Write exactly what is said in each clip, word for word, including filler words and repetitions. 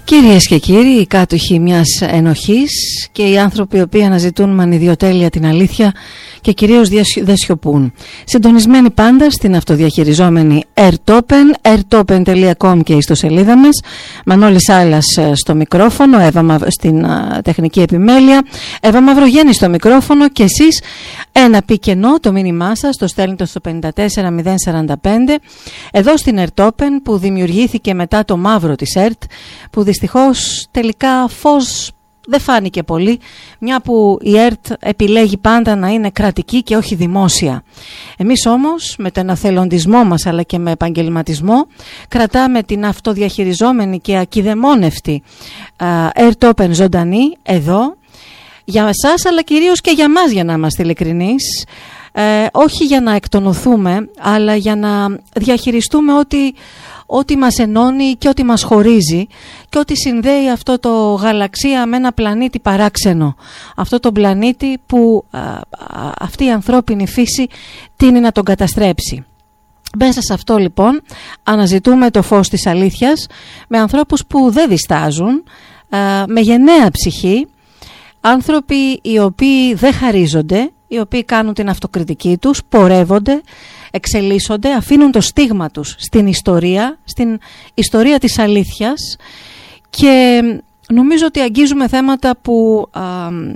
Κυρίες και κύριοι, οι κάτοχοι μιας ενοχής και οι άνθρωποι οι οποίοι αναζητούν με ανιδιοτέλεια την αλήθεια και κυρίως δεν σιωπούν. Συντονισμένοι πάντα στην αυτοδιαχειριζόμενη Airtopen, airtopen τελεία com και η ιστοσελίδα μας. Μανώλης Άλλας στο μικρόφωνο, Εύα Μαυ... στην α, τεχνική επιμέλεια, Εύα Μαυρογέννη στο μικρόφωνο και εσείς ένα πικενό το μήνυμά σας το στέλνετε στο πέντε τέσσερα μηδέν σαράντα πέντε εδώ στην Airtopen που δημιουργήθηκε μετά το μαύρο της ΕΡΤ, που δυστυχώς τελικά φως δεν φάνηκε πολύ, μια που η ΕΡΤ επιλέγει πάντα να είναι κρατική και όχι δημόσια. Εμείς όμως με τον εθελοντισμό μας αλλά και με επαγγελματισμό κρατάμε την αυτοδιαχειριζόμενη και ακιδεμόνευτη Airtopen ζωντανή εδώ για εσάς αλλά κυρίως και για μας, για να είμαστε ειλικρινείς, ε, όχι για να εκτονωθούμε αλλά για να διαχειριστούμε ό,τι ό,τι μας ενώνει και ό,τι μας χωρίζει και ό,τι συνδέει αυτό το γαλαξία με ένα πλανήτη παράξενο. Αυτό το πλανήτη που α, α, αυτή η ανθρώπινη φύση τείνει να τον καταστρέψει. Μέσα σε αυτό λοιπόν αναζητούμε το φως της αλήθειας με ανθρώπους που δεν διστάζουν, α, με γενναία ψυχή, άνθρωποι οι οποίοι δεν χαρίζονται, οι οποίοι κάνουν την αυτοκριτική τους, πορεύονται, εξελίσσονται, αφήνουν το στίγμα τους στην ιστορία, στην ιστορία της αλήθειας και νομίζω ότι αγγίζουμε θέματα που, α,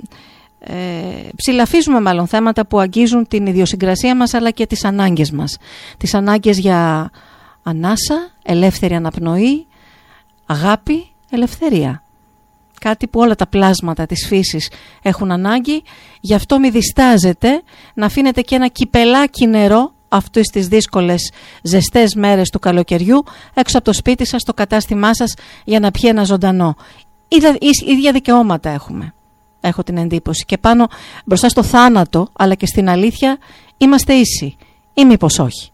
ε, ψηλαφίζουμε μάλλον θέματα που αγγίζουν την ιδιοσυγκρασία μας αλλά και τις ανάγκες μας. Τις ανάγκες για ανάσα, ελεύθερη αναπνοή, αγάπη, ελευθερία. Κάτι που όλα τα πλάσματα της φύσης έχουν ανάγκη, γι' αυτό μη διστάζετε να αφήνετε και ένα κυπελάκι νερό αυτές τις δύσκολες ζεστές μέρες του καλοκαιριού έξω από το σπίτι σας, στο κατάστημά σας για να πιει ένα ζωντανό. Ίδια δικαιώματα έχουμε, έχω την εντύπωση, και πάνω μπροστά στο θάνατο αλλά και στην αλήθεια είμαστε ίσοι ή μήπως όχι.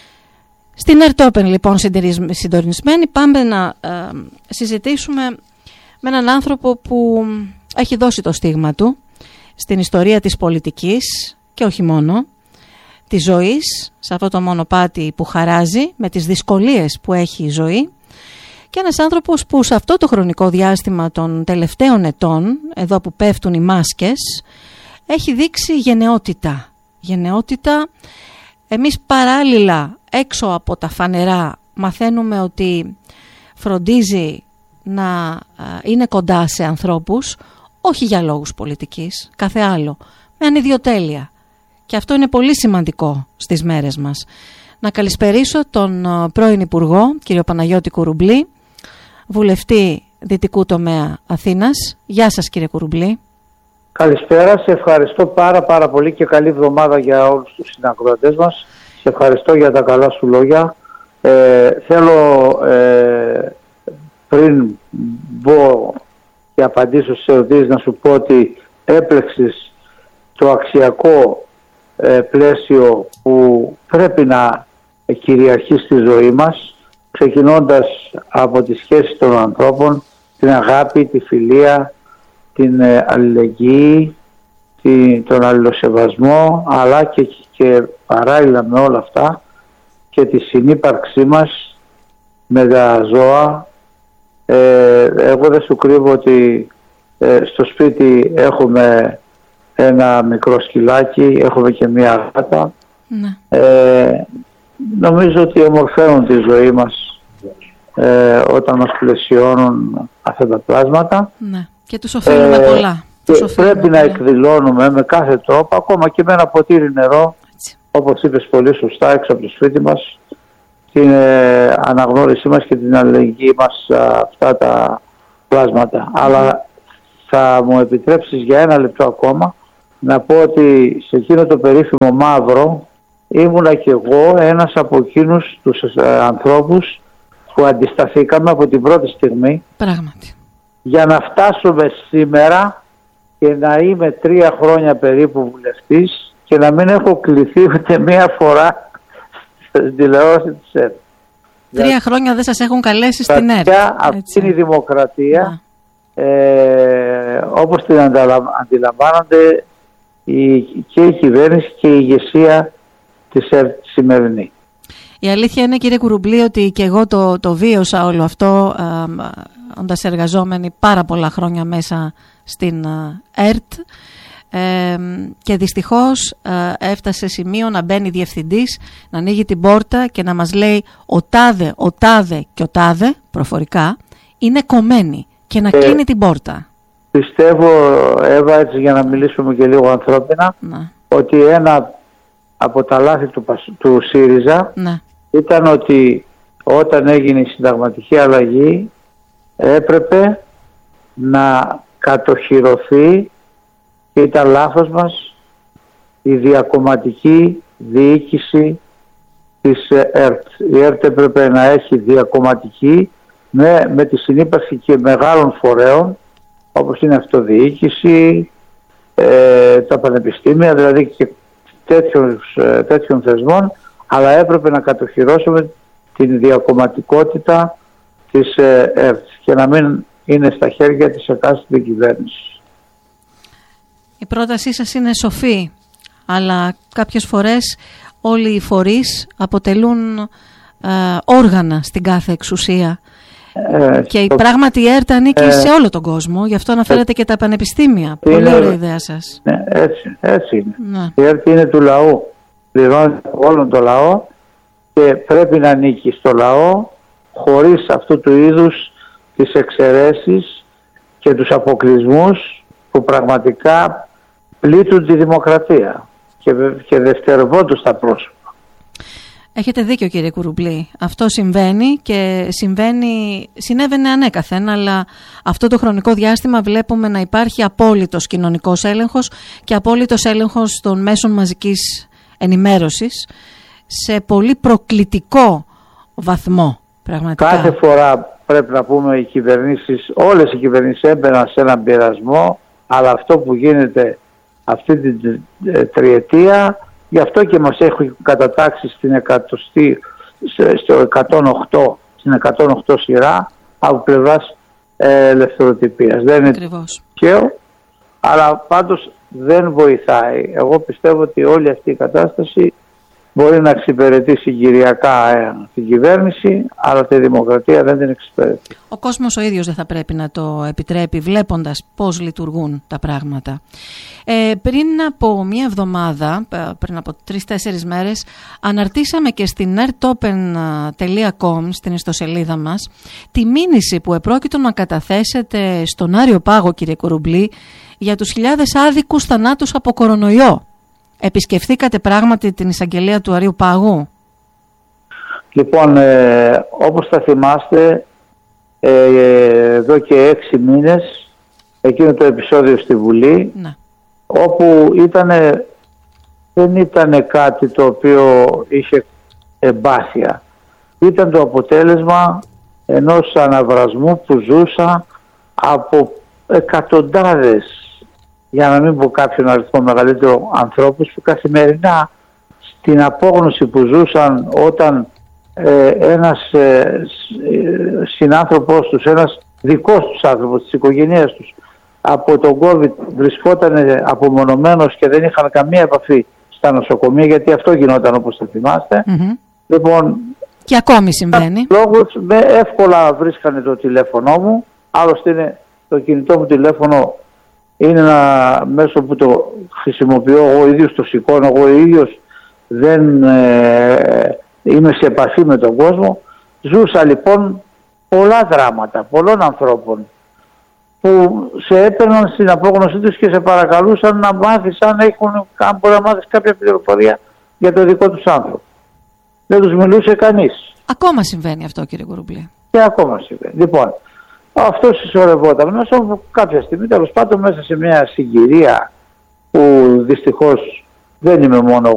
Στην Airtopen λοιπόν συντονισμένοι πάμε να ε, συζητήσουμε με έναν άνθρωπο που έχει δώσει το στίγμα του στην ιστορία της πολιτικής και όχι μόνο, της ζωής, σε αυτό το μονοπάτι που χαράζει με τις δυσκολίες που έχει η ζωή, και ένας άνθρωπος που σε αυτό το χρονικό διάστημα των τελευταίων ετών, εδώ που πέφτουν οι μάσκες, έχει δείξει γενναιότητα. Γενναιότητα, εμείς παράλληλα έξω από τα φανερά μαθαίνουμε ότι φροντίζει να είναι κοντά σε ανθρώπους, όχι για λόγους πολιτικής, κάθε άλλο, με ανιδιοτέλεια. Και αυτό είναι πολύ σημαντικό στις μέρες μας. Να καλησπερίσω τον πρώην Υπουργό, κύριο Παναγιώτη Κουρουμπλή, βουλευτή Δυτικού Τομέα Αθήνας. Γεια σας κύριε Κουρουμπλή. Καλησπέρα, σε ευχαριστώ πάρα πάρα πολύ και καλή εβδομάδα για όλους τους συνακροατές μας. Σε ευχαριστώ για τα καλά σου λόγια. Ε, θέλω ε, πριν μπω και απαντήσω στις ερωτήσεις να σου πω ότι έπλεξες το αξιακό ε, πλαίσιο που πρέπει να κυριαρχεί στη ζωή μας, ξεκινώντας από τις σχέσεις των ανθρώπων, την αγάπη, τη φιλία, την ε, αλληλεγγύη, την, τον αλληλοσεβασμό, αλλά και, και παράλληλα με όλα αυτά και τη συνύπαρξή μας με τα ζώα. Ε, εγώ δεν σου κρύβω ότι ε, στο σπίτι έχουμε ένα μικρό σκυλάκι, έχουμε και μία γάτα. Ναι. Ε, νομίζω ότι ομορφαίνουν τη ζωή μας ε, όταν μας πλαισιώνουν αυτά τα πλάσματα. Ναι. Και τους οφείλουμε ε, πολλά. Και τους οφείλουμε πρέπει πολλά. Να εκδηλώνουμε με κάθε τρόπο, ακόμα και με ένα ποτήρι νερό, έτσι, όπως είπες πολύ σωστά, έξω από το σπίτι μας, την ε, αναγνώρισή μας και την αλληλεγγύη μας σε αυτά τα πλάσματα. Mm. Αλλά θα μου επιτρέψεις για ένα λεπτό ακόμα να πω ότι σε εκείνο το περίφημο μαύρο ήμουνα και εγώ ένας από εκείνους τους ε, ανθρώπους που αντισταθήκαμε από την πρώτη στιγμή. Πράγματι. Για να φτάσουμε σήμερα και να είμαι τρία χρόνια περίπου βουλευτής και να μην έχω κληθεί ούτε μία φορά στην τηλεόραση της ΕΡΤ. Τρία Για... χρόνια δεν σας έχουν καλέσει στην ΕΡΤ. Αυτή είναι η δημοκρατία, ε, όπως την αντιλαμβάνονται η, και η κυβέρνηση και η ηγεσία της ΕΡΤ σημερινή. Η αλήθεια είναι, κύριε Κουρουμπλή, ότι και εγώ το, το βίωσα όλο αυτό, όντας εργαζόμενοι πάρα πολλά χρόνια μέσα στην ΕΡΤ, ε, και δυστυχώς ε, έφτασε σημείο να μπαίνει διευθυντής, να ανοίγει την πόρτα και να μας λέει ο τάδε, ο τάδε και ο τάδε, προφορικά, είναι κομμένοι, και να ε, κλείνει την πόρτα. Πιστεύω, Εύα, έτσι για να μιλήσουμε και λίγο ανθρώπινα, να. ότι ένα από τα λάθη του, του ΣΥΡΙΖΑ να. ήταν ότι όταν έγινε η συνταγματική αλλαγή έπρεπε να κατοχυρωθεί, και ήταν λάθος μας, η διακομματική διοίκηση της ΕΡΤ. Η ΕΡΤ έπρεπε να έχει διακομματική με, με τη συνύπαρξη και μεγάλων φορέων, όπως είναι αυτοδιοίκηση, ε, τα πανεπιστήμια, δηλαδή και τέτοιων, τέτοιων θεσμών, αλλά έπρεπε να κατοχυρώσουμε την διακομματικότητα της ΕΡΤ και να μην είναι στα χέρια της εκάστοτε κυβέρνησης. Η πρότασή σας είναι σοφή, αλλά κάποιες φορές όλοι οι φορείς αποτελούν ε, όργανα στην κάθε εξουσία. Ε, και το... πράγματι η ΕΡΤ ανήκει ε, σε όλο τον κόσμο, γι' αυτό αναφέρατε ε, και τα πανεπιστήμια. Είναι, πολύ ωραία ιδέα σας. Ναι, έτσι, έτσι είναι. Ναι. Η ΕΡΤ είναι του λαού, πληρώνει όλον τον λαό και πρέπει να ανήκει στο λαό, χωρίς αυτού του είδους τις εξαιρέσεις και τους αποκλεισμούς που πραγματικά πλήττουν τη δημοκρατία και, και δευτερευόντως τα πρόσωπα. Έχετε δίκιο, κύριε Κουρουμπλή. Αυτό συμβαίνει και συμβαίνει, συνέβαινε ανέκαθεν, αλλά αυτό το χρονικό διάστημα βλέπουμε να υπάρχει απόλυτος κοινωνικός έλεγχος και απόλυτος έλεγχος των μέσων μαζικής ενημέρωσης σε πολύ προκλητικό βαθμό, πραγματικά. Κάθε φορά πρέπει να πούμε, οι κυβερνήσεις, όλες οι κυβερνήσεις έμπαιναν σε έναν πειρασμό, αλλά αυτό που γίνεται αυτή την τριετία, γι' αυτό και μας έχουν κατατάξει στην εκατοστή, στο εκατόν οκτώ, στην εκατόν οκτώ σειρά από πλευράς ε, ελευθεροτυπίας. Δεν είναι τυχαίο, αλλά πάντως δεν βοηθάει. Εγώ πιστεύω ότι όλη αυτή η κατάσταση μπορεί να εξυπηρετήσει συγκυριακά ε, την κυβέρνηση, αλλά τη δημοκρατία δεν την εξυπηρετεί. Ο κόσμος ο ίδιος δεν θα πρέπει να το επιτρέπει, βλέποντας πώς λειτουργούν τα πράγματα. Ε, πριν από μία εβδομάδα, πριν από τρεις-τέσσερις μέρες, αναρτήσαμε και στην ερτόπεν τελεία κομ, στην ιστοσελίδα μας, τη μήνυση που επρόκειτο να καταθέσετε στον Άριο Πάγο, κύριε Κουρουμπλή, για τους χιλιάδες άδικους θανάτους από κορονοϊό. Επισκεφθήκατε πράγματι την εισαγγελία του Αρείου Πάγου? Λοιπόν, ε, όπως θα θυμάστε, ε, εδώ και έξι μήνες, εκείνο το επεισόδιο στη Βουλή, ναι. όπου ήτανε, δεν ήταν κάτι το οποίο είχε εμπάθεια. Ήταν το αποτέλεσμα ενός αναβρασμού που ζούσα από εκατοντάδες, για να μην πω κάποιον αριθμό μεγαλύτερο, ανθρώπους που καθημερινά στην απόγνωση που ζούσαν όταν ε, ένας ε, συνάνθρωπός τους, ένας δικός τους άνθρωπος της οικογένειας τους από τον COVID βρισκόταν απομονωμένος και δεν είχαν καμία επαφή στα νοσοκομεία, γιατί αυτό γινόταν, όπως θα θυμάστε. Mm-hmm. Λοιπόν, και ακόμη συμβαίνει. Λόγους, με εύκολα βρίσκανε το τηλέφωνο μου, άλλωστε είναι το κινητό μου τηλέφωνο. Είναι ένα μέσο που το χρησιμοποιώ εγώ ίδιος, το σηκώνω εγώ ίδιος, δεν ε, είμαι σε επαφή με τον κόσμο. Ζούσα λοιπόν πολλά δράματα πολλών ανθρώπων που σε έπαιρναν στην απόγνωσή τους και σε παρακαλούσαν να μάθεις αν έχουν, αν μπορεί να μάθεις κάποια πληροφορία για το δικό τους άνθρωπο. Δεν τους μιλούσε κανείς. Ακόμα συμβαίνει αυτό, κύριε Κουρουμπλή? Και ακόμα συμβαίνει. Λοιπόν, αυτό συσσωρευόταν μέσα κάποια στιγμή, τέλος πάντων, μέσα σε μια συγκυρία που δυστυχώς δεν είμαι μόνο